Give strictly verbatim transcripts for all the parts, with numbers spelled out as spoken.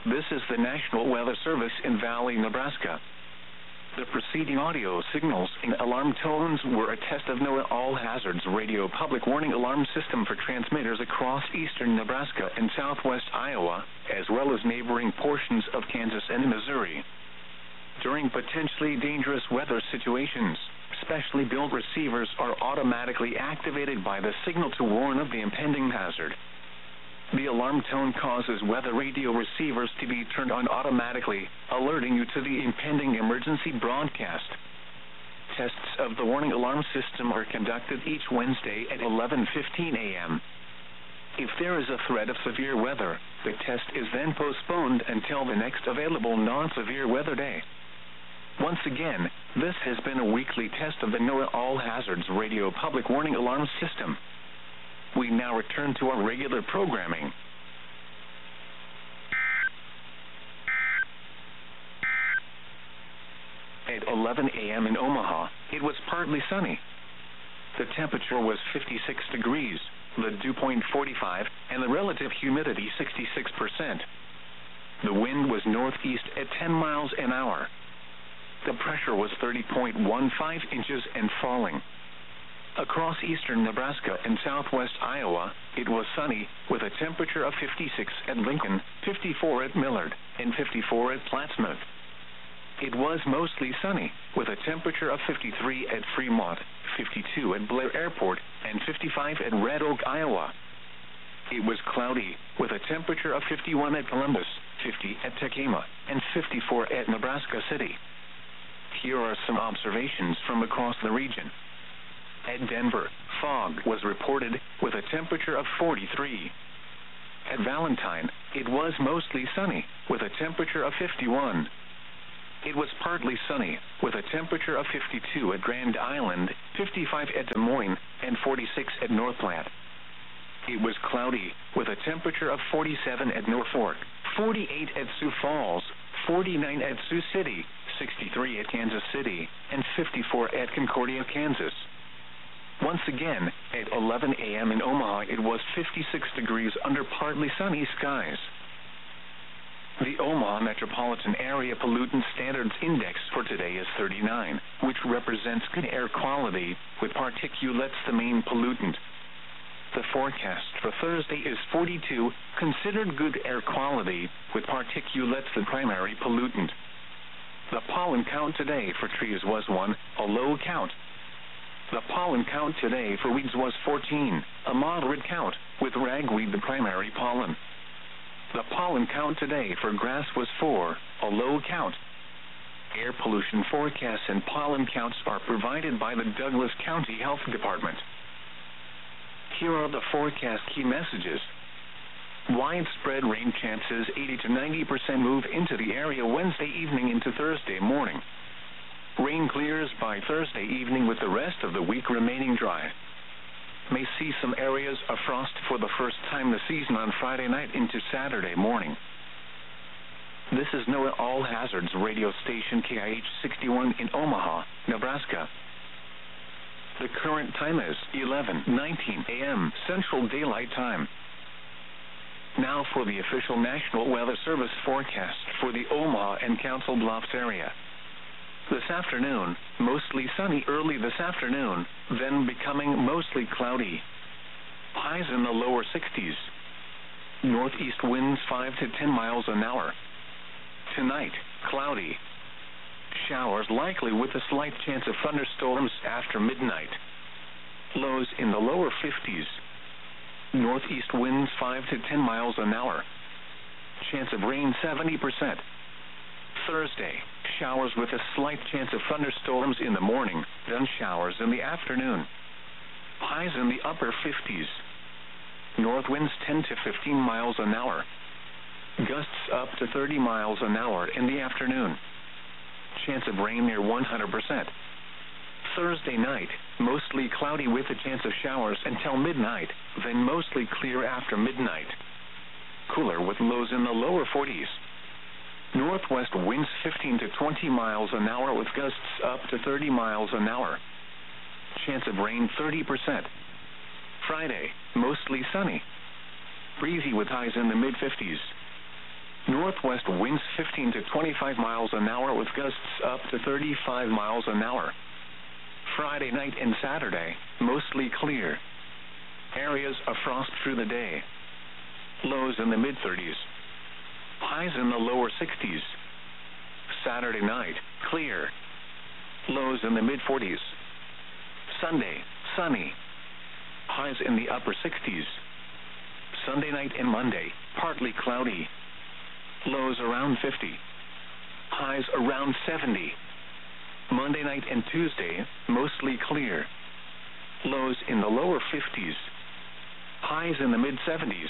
This is the National Weather Service in Valley, Nebraska. The preceding audio signals and alarm tones were a test of NOAA All Hazards Radio Public Warning Alarm System for transmitters across eastern Nebraska and southwest Iowa, as well as neighboring portions of Kansas and Missouri. During potentially dangerous weather situations, specially built receivers are automatically activated by the signal to warn of the impending hazard. The alarm tone causes weather radio receivers to be turned on automatically, alerting you to the impending emergency broadcast. Tests of the warning alarm system are conducted each Wednesday at eleven fifteen a m If there is a threat of severe weather, the test is then postponed until the next available non-severe weather day. Once again, this has been a weekly test of the NOAA All Hazards Radio Public Warning Alarm System. We now return to our regular programming. At eleven a m in Omaha, it was partly sunny. The temperature was fifty-six degrees, the dew point forty-five, and the relative humidity sixty-six percent. The wind was northeast at ten miles an hour. The pressure was thirty point one five inches and falling. Across eastern Nebraska and southwest Iowa, it was sunny, with a temperature of fifty-six at Lincoln, fifty-four at Millard, and fifty-four at Plattsmouth. It was mostly sunny, with a temperature of fifty-three at Fremont, fifty-two at Blair Airport, and fifty-five at Red Oak, Iowa. It was cloudy, with a temperature of fifty-one at Columbus, fifty at Tacoma, and fifty-four at Nebraska City. Here are some observations from across the region. At Denver, fog was reported, with a temperature of forty-three. At Valentine, it was mostly sunny, with a temperature of fifty-one. It was partly sunny, with a temperature of fifty-two at Grand Island, fifty-five at Des Moines, and forty-six at North Platte. It was cloudy, with a temperature of forty-seven at Norfolk, forty-eight at Sioux Falls, forty-nine at Sioux City, sixty-three at Kansas City, and fifty-four at Concordia, Kansas. Once again, at eleven a m in Omaha, it was fifty-six degrees under partly sunny skies. The Omaha Metropolitan Area Pollutant Standards Index for today is thirty-nine, which represents good air quality, with particulates the main pollutant. The forecast for Thursday is forty-two, considered good air quality, with particulates the primary pollutant. The pollen count today for trees was one, a low count. The pollen count today for weeds was fourteen, a moderate count, with ragweed the primary pollen. The pollen count today for grass was four, a low count. Air pollution forecasts and pollen counts are provided by the Douglas County Health Department. Here are the forecast key messages. Widespread rain chances eighty to ninety percent move into the area Wednesday evening into Thursday morning. Rain clears by Thursday evening with the rest of the week remaining dry. May see some areas of frost for the first time this season on Friday night into Saturday morning. This is NOAA All Hazards radio station K I H sixty-one in Omaha, Nebraska. The current time is eleven nineteen a m Central Daylight Time. Now for the official National Weather Service forecast for the Omaha and Council Bluffs area. This afternoon, mostly sunny early this afternoon, then becoming mostly cloudy. Highs in the lower sixties. Northeast winds five to ten miles an hour. Tonight, cloudy. Showers likely with a slight chance of thunderstorms after midnight. Lows in the lower fifties. Northeast winds five to ten miles an hour. Chance of rain seventy percent. Thursday, showers with a slight chance of thunderstorms in the morning, then showers in the afternoon. Highs in the upper fifties. North winds ten to fifteen miles an hour. Gusts up to thirty miles an hour in the afternoon. Chance of rain near one hundred percent. Thursday night, mostly cloudy with a chance of showers until midnight, then mostly clear after midnight. Cooler with lows in the lower forties. Northwest winds fifteen to twenty miles an hour with gusts up to thirty miles an hour. Chance of rain thirty percent. Friday, mostly sunny. Breezy with highs in the mid-fifties. Northwest winds fifteen to twenty-five miles an hour with gusts up to thirty-five miles an hour. Friday night and Saturday, mostly clear. Areas of frost through the day. Lows in the mid-thirties. Highs in the lower sixties. Saturday night, clear. Lows in the mid-forties. Sunday, sunny. Highs in the upper sixties. Sunday night and Monday, partly cloudy. Lows around fifty. Highs around seventy. Monday night and Tuesday, mostly clear. Lows in the lower fifties. Highs in the mid-seventies.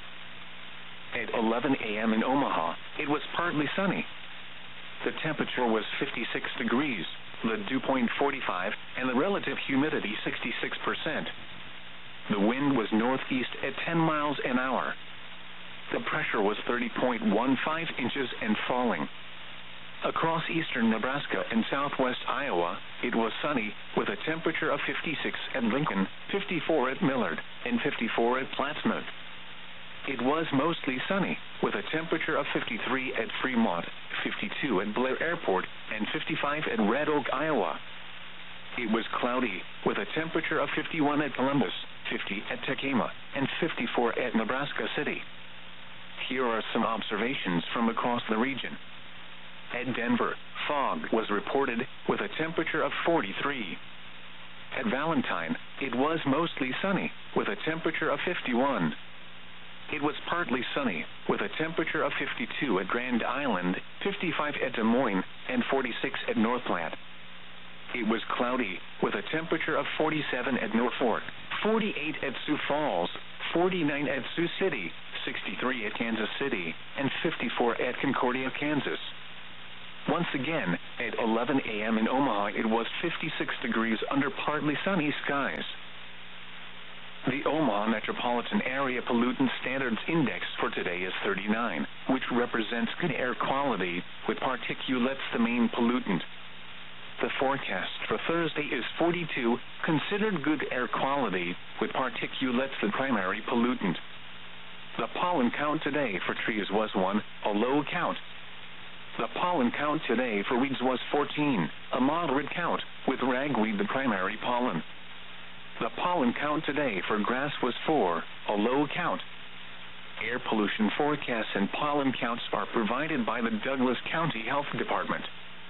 At eleven a.m. in Omaha, it was partly sunny. The temperature was fifty-six degrees, the dew point forty-five, and the relative humidity sixty-six percent. The wind was northeast at ten miles an hour. The pressure was thirty point one five inches and falling. Across eastern Nebraska and southwest Iowa, it was sunny, with a temperature of fifty-six at Lincoln, fifty-four at Millard, and fifty-four at Plattsmouth. It was mostly sunny, with a temperature of fifty-three at Fremont, fifty-two at Blair Airport, and fifty-five at Red Oak, Iowa. It was cloudy, with a temperature of fifty-one at Columbus, fifty at Tacoma, and fifty-four at Nebraska City. Here are some observations from across the region. At Denver, fog was reported, with a temperature of forty-three. At Valentine, it was mostly sunny, with a temperature of fifty-one. It was partly sunny, with a temperature of fifty-two at Grand Island, fifty-five at Des Moines, and forty-six at North Platte. It was cloudy, with a temperature of forty-seven at Norfolk, forty-eight at Sioux Falls, forty-nine at Sioux City, sixty-three at Kansas City, and fifty-four at Concordia, Kansas. Once again, at eleven a.m. in Omaha, it was fifty-six degrees under partly sunny skies. The Omaha Metropolitan Area Pollutant Standards Index for today is thirty-nine, which represents good air quality, with particulates the main pollutant. The forecast for Thursday is forty-two, considered good air quality, with particulates the primary pollutant. The pollen count today for trees was one, a low count. The pollen count today for weeds was fourteen, a moderate count, with ragweed the primary pollen. The pollen count today for grass was four, a low count. Air pollution forecasts and pollen counts are provided by the Douglas County Health Department.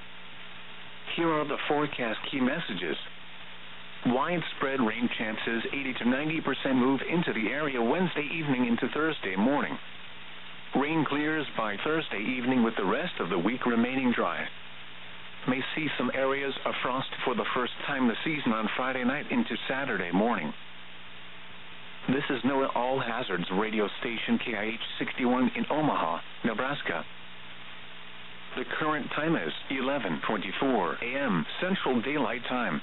Here are the forecast key messages. Widespread rain chances eighty to ninety percent move into the area Wednesday evening into Thursday morning. Rain clears by Thursday evening with the rest of the week remaining dry. May see some areas of frost for the first time this season on Friday night into Saturday morning. This is NOAA All Hazards radio station K I H sixty-one in Omaha, Nebraska. The current time is eleven twenty-four a.m. Central Daylight Time.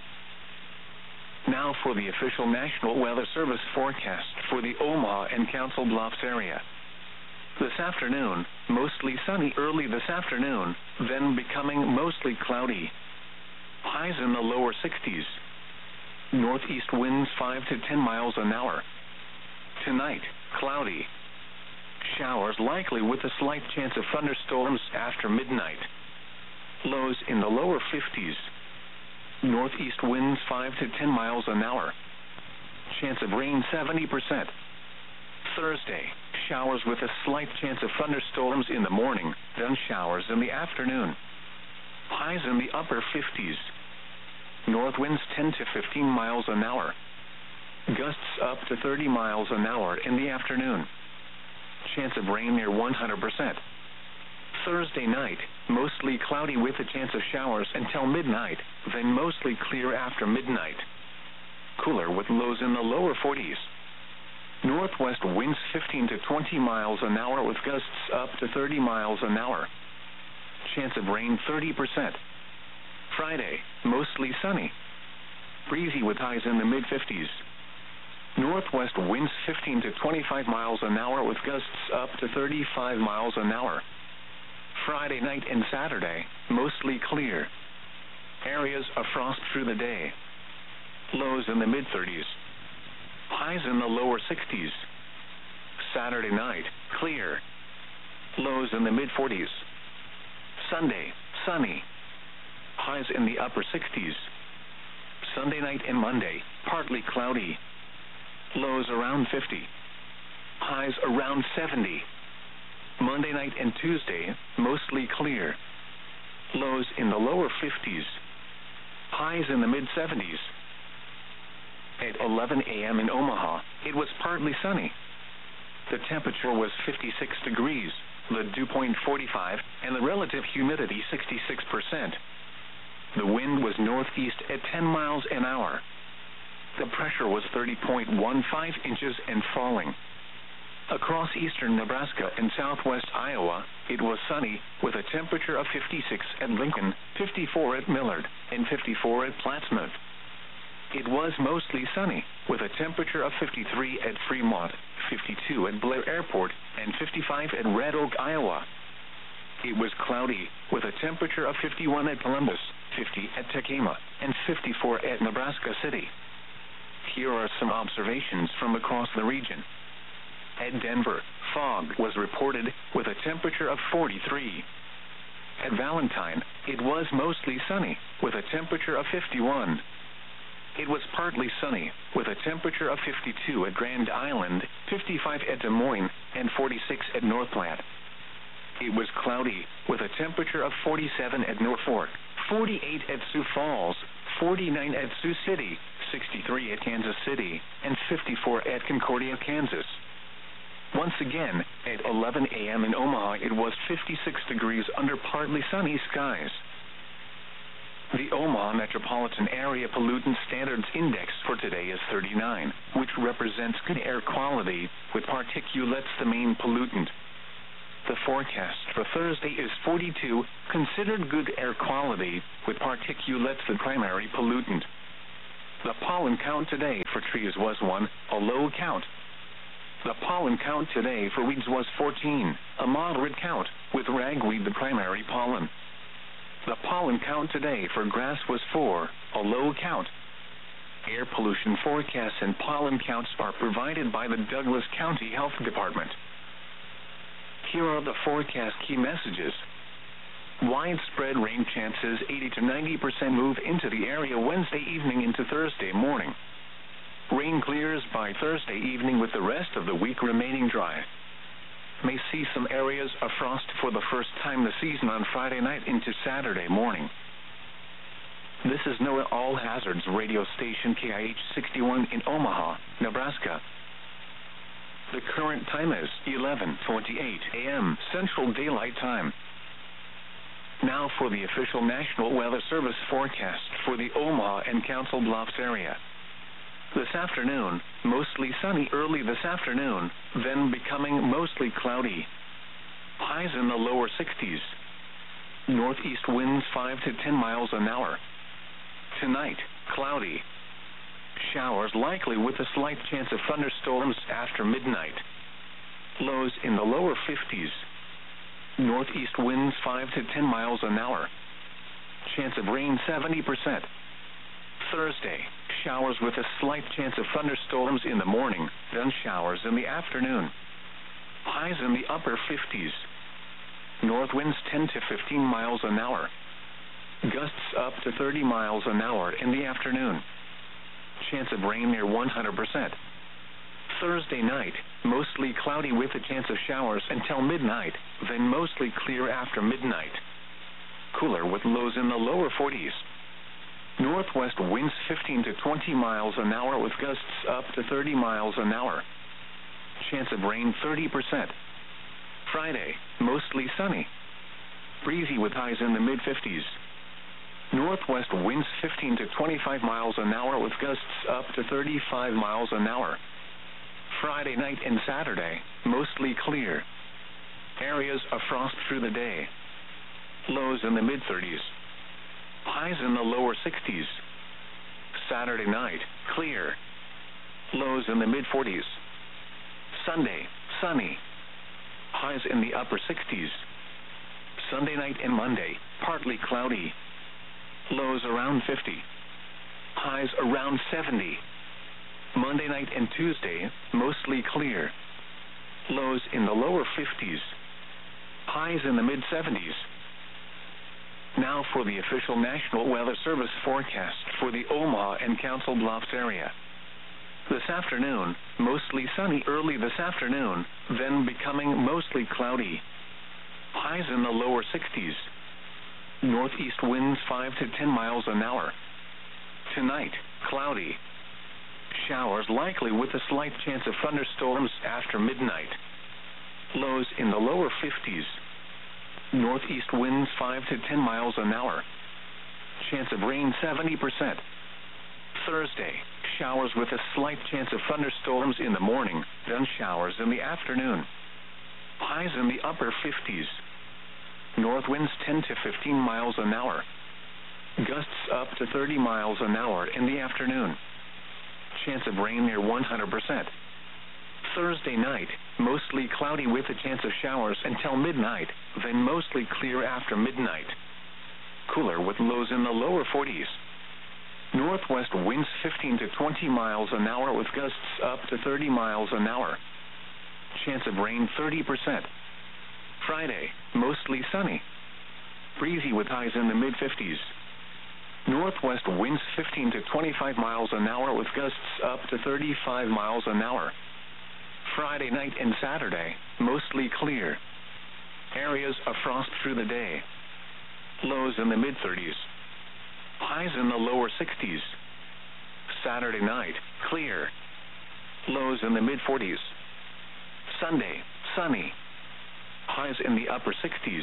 Now for the official National Weather Service forecast for the Omaha and Council Bluffs area. This afternoon, mostly sunny early this afternoon, then becoming mostly cloudy. Highs in the lower sixties. Northeast winds five to ten miles an hour. Tonight, cloudy. Showers likely with a slight chance of thunderstorms after midnight. Lows in the lower fifties. Northeast winds five to ten miles an hour. Chance of rain seventy percent. Thursday, showers with a slight chance of thunderstorms in the morning, then showers in the afternoon. Highs in the upper fifties. North winds ten to fifteen miles an hour. Gusts up to thirty miles an hour in the afternoon. Chance of rain near one hundred percent. Thursday night, mostly cloudy with a chance of showers until midnight, then mostly clear after midnight. Cooler with lows in the lower forties. Northwest winds fifteen to twenty miles an hour with gusts up to thirty miles an hour. Chance of rain thirty percent. Friday, mostly sunny. Breezy with highs in the mid-fifties. Northwest winds fifteen to twenty-five miles an hour with gusts up to thirty-five miles an hour. Friday night and Saturday, mostly clear. Areas of frost through the day. Lows in the mid-thirties. Highs in the lower sixties. Saturday night, clear. Lows in the mid forties. Sunday, sunny. Highs in the upper sixties. Sunday night and Monday, partly cloudy. Lows around fifty. Highs around seventy. Monday night and Tuesday, mostly clear. Lows in the lower fifties. Highs in the mid seventies. At eleven a.m. in Omaha, it was partly sunny. The temperature was fifty-six degrees, the dew point forty-five, and the relative humidity sixty-six percent. The wind was northeast at ten miles an hour. The pressure was thirty point one five inches and falling. Across eastern Nebraska and southwest Iowa, it was sunny, with a temperature of fifty-six at Lincoln, fifty-four at Millard, and fifty-four at Plattsmouth. It was mostly sunny, with a temperature of fifty-three at Fremont, fifty-two at Blair Airport, and fifty-five at Red Oak, Iowa. It was cloudy, with a temperature of fifty-one at Columbus, fifty at Tekamah, and fifty-four at Nebraska City. Here are some observations from across the region. At Denver, fog was reported, with a temperature of forty-three. At Valentine, it was mostly sunny, with a temperature of fifty-one. It was partly sunny, with a temperature of fifty-two at Grand Island, fifty-five at Des Moines, and forty-six at North Platte. It was cloudy, with a temperature of forty-seven at Norfolk, forty-eight at Sioux Falls, forty-nine at Sioux City, sixty-three at Kansas City, and fifty-four at Concordia, Kansas. Once again, at eleven a.m. in Omaha, it was fifty-six degrees under partly sunny skies. The Omaha Metropolitan Area Pollutant Standards Index for today is thirty-nine, which represents good air quality, with particulates the main pollutant. The forecast for Thursday is forty-two, considered good air quality, with particulates the primary pollutant. The pollen count today for trees was one, a low count. The pollen count today for weeds was fourteen, a moderate count, with ragweed the primary pollen. The pollen count today for grass was four, a low count. Air pollution forecasts and pollen counts are provided by the Douglas County Health Department. Here are the forecast key messages. Widespread rain chances eighty to ninety percent move into the area Wednesday evening into Thursday morning. Rain clears by Thursday evening with the rest of the week remaining dry. May see some areas of frost for the first time this season on Friday night into Saturday morning. This is NOAA All Hazards radio station K I H sixty-one in Omaha, Nebraska. The current time is eleven twenty-eight a.m. Central Daylight Time. Now for the official National Weather Service forecast for the Omaha and Council Bluffs area. This afternoon, mostly sunny early this afternoon, then becoming mostly cloudy. Highs in the lower sixties. Northeast winds five to ten miles an hour. Tonight, cloudy. Showers likely with a slight chance of thunderstorms after midnight. Lows in the lower fifties. Northeast winds five to ten miles an hour. Chance of rain seventy percent. Thursday, showers with a slight chance of thunderstorms in the morning, then showers in the afternoon. Highs in the upper fifties. North winds ten to fifteen miles an hour. Gusts up to thirty miles an hour in the afternoon. Chance of rain near one hundred percent. Thursday night, mostly cloudy with a chance of showers until midnight, then mostly clear after midnight. Cooler with lows in the lower forties. Northwest winds fifteen to twenty miles an hour with gusts up to thirty miles an hour. Chance of rain thirty percent. Friday, mostly sunny. Breezy with highs in the mid fifties. Northwest winds fifteen to twenty-five miles an hour with gusts up to thirty-five miles an hour. Friday night and Saturday, mostly clear. Areas of frost through the day. Lows in the mid thirties. Highs in the lower sixties. Saturday night, clear. Lows in the mid forties. Sunday, sunny. Highs in the upper sixties. Sunday night and Monday, partly cloudy. Lows around fifty. Highs around seventy. Monday night and Tuesday, mostly clear. Lows in the lower fifties. highs in the mid seventies. Now for the official National Weather Service forecast for the Omaha and Council Bluffs area. This afternoon, mostly sunny early this afternoon, then becoming mostly cloudy. Highs in the lower sixties. Northeast winds five to ten miles an hour. Tonight, cloudy. Showers likely with a slight chance of thunderstorms after midnight. Lows in the lower fifties. Northeast winds five to ten miles an hour. Chance of rain seventy percent. Thursday, showers with a slight chance of thunderstorms in the morning, then showers in the afternoon. Highs in the upper fifties. North winds ten to fifteen miles an hour. Gusts up to thirty miles an hour in the afternoon. Chance of rain near one hundred percent. Thursday night, mostly cloudy with a chance of showers until midnight, then mostly clear after midnight. Cooler with lows in the lower forties. Northwest winds fifteen to twenty miles an hour with gusts up to thirty miles an hour. Chance of rain thirty percent. Friday, mostly sunny. Breezy with highs in the mid fifties. Northwest winds fifteen to twenty-five miles an hour with gusts up to thirty-five miles an hour. Friday night and Saturday, mostly clear. Areas of frost through the day. Lows in the mid thirties. Highs in the lower sixties. Saturday night, clear. Lows in the mid forties. Sunday, sunny. Highs in the upper sixties.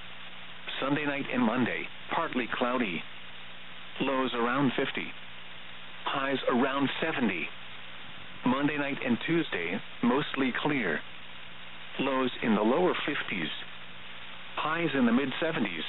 Sunday night and Monday, partly cloudy. Lows around fifty. Highs around seventy. Monday night and Tuesday, mostly clear. Lows in the lower fifties. Highs in the mid seventies.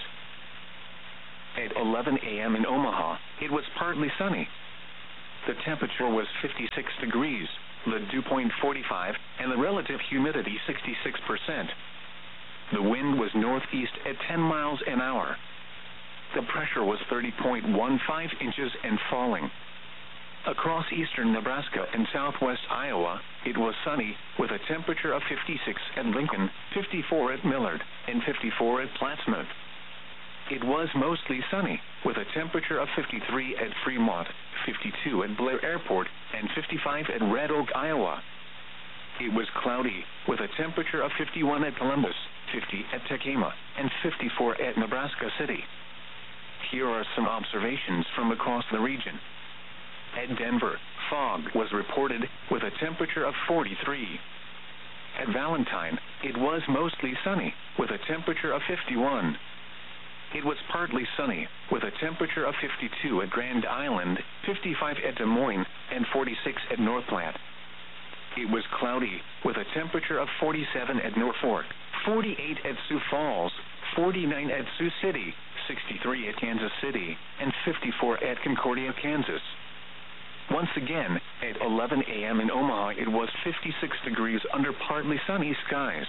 At eleven a.m. in Omaha, it was partly sunny. The temperature was fifty-six degrees, the dew point forty-five, and the relative humidity sixty-six percent. The wind was northeast at ten miles an hour. The pressure was thirty point one five inches and falling. Across eastern Nebraska and southwest Iowa, it was sunny, with a temperature of fifty-six at Lincoln, fifty-four at Millard, and fifty-four at Plattsmouth. It was mostly sunny, with a temperature of fifty-three at Fremont, fifty-two at Blair Airport, and fifty-five at Red Oak, Iowa. It was cloudy, with a temperature of fifty-one at Columbus, fifty at Tekema, and fifty-four at Nebraska City. Here are some observations from across the region. At Denver, fog was reported with a temperature of forty-three. At Valentine, it was mostly sunny, with a temperature of fifty-one. It was partly sunny, with a temperature of fifty-two at Grand Island, fifty-five at Des Moines, and forty-six at North Platte. It was cloudy, with a temperature of forty-seven at Norfolk, forty-eight at Sioux Falls, forty-nine at Sioux City, sixty-three at Kansas City, and fifty-four at Concordia, Kansas. Once again, at eleven a.m. in Omaha, it was fifty-six degrees under partly sunny skies.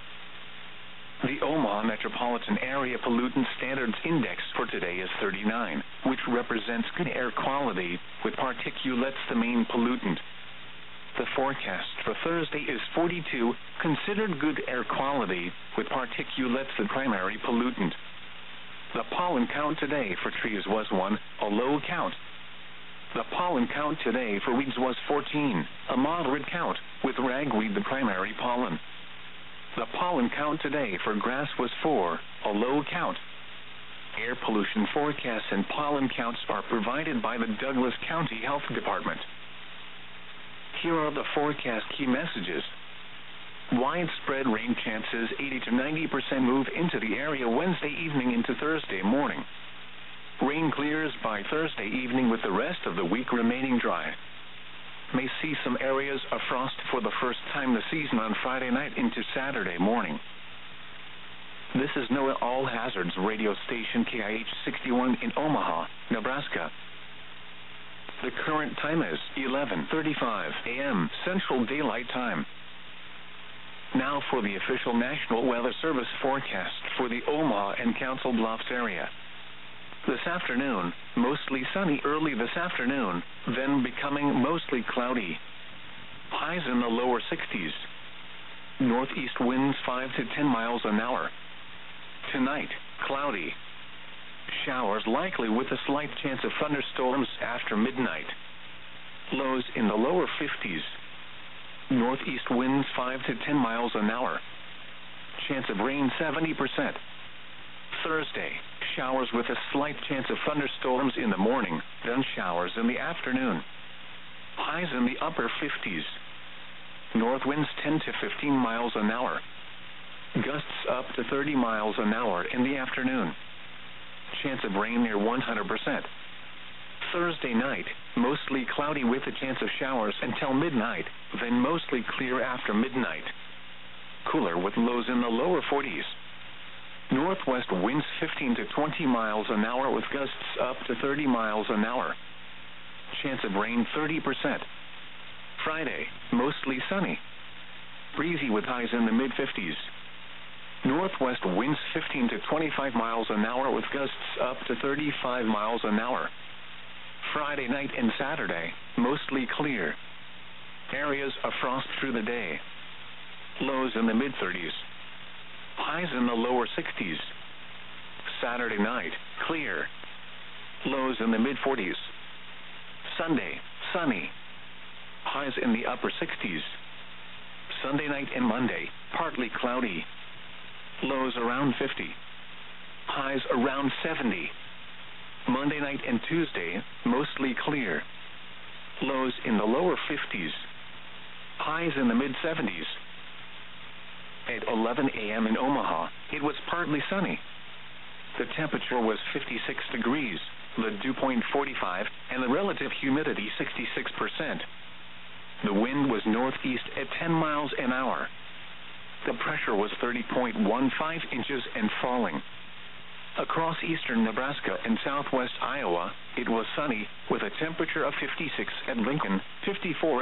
The Omaha Metropolitan Area Pollutant Standards Index for today is thirty-nine, which represents good air quality, with particulates the main pollutant. The forecast for Thursday is forty-two, considered good air quality, with particulates the primary pollutant. The pollen count today for trees was one, a low count. The pollen count today for weeds was fourteen, a moderate count, with ragweed the primary pollen. The pollen count today for grass was four, a low count. Air pollution forecasts and pollen counts are provided by the Douglas County Health Department. Here are the forecast key messages. Widespread rain chances eighty to ninety percent move into the area Wednesday evening into Thursday morning. Rain clears by Thursday evening with the rest of the week remaining dry. May see some areas of frost for the first time this season on Friday night into Saturday morning. This is NOAA All Hazards radio station K I H sixty-one in Omaha, Nebraska. The current time is eleven thirty-five a.m. Central Daylight Time. Now for the official National Weather Service forecast for the Omaha and Council Bluffs area. This afternoon, mostly sunny early this afternoon, then becoming mostly cloudy. Highs in the lower sixties. Northeast winds five to ten miles an hour. Tonight, cloudy. Showers likely with a slight chance of thunderstorms after midnight. Lows in the lower fifties. Northeast winds five to ten miles an hour. Chance of rain seventy percent. Thursday, showers with a slight chance of thunderstorms in the morning, then showers in the afternoon. Highs in the upper fifties. North winds ten to fifteen miles an hour. Gusts up to thirty miles an hour in the afternoon. Chance of rain near one hundred percent. Thursday night, mostly cloudy with a chance of showers until midnight, then mostly clear after midnight. Cooler with lows in the lower forties. Northwest winds fifteen to twenty miles an hour with gusts up to thirty miles an hour. Chance of rain thirty percent. Friday, mostly sunny. Breezy with highs in the mid fifties. Northwest winds fifteen to twenty-five miles an hour with gusts up to thirty-five miles an hour. Friday night and Saturday, mostly clear. Areas of frost through the day. Lows in the mid thirties. Highs in the lower sixties. Saturday night, clear. Lows in the mid forties. Sunday, sunny. Highs in the upper sixties. Sunday night and Monday, partly cloudy. Lows around fifty. Highs around seventy. Monday night and Tuesday, mostly clear. Lows in the lower fifties. Highs in the mid seventies. At eleven a.m. in Omaha, it was partly sunny. The temperature was fifty-six degrees, the dew point forty-five, and the relative humidity sixty-six percent. The wind was northeast at ten miles an hour. The pressure was thirty point one five inches and falling. Across eastern Nebraska and southwest Iowa, it was sunny with a temperature of fifty-six at Lincoln, fifty-four